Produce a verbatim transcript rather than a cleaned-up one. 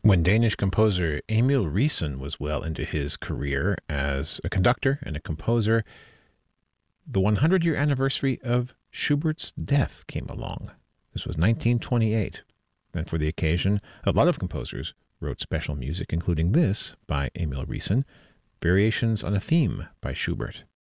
When Danish composer Emil Riisen was well into his career as a conductor and a composer, the hundred-year anniversary of Schubert's death came along. This was nineteen twenty-eight, and for the occasion, a lot of composers wrote special music, including this by Emil Riisen, Variations on a Theme by Schubert.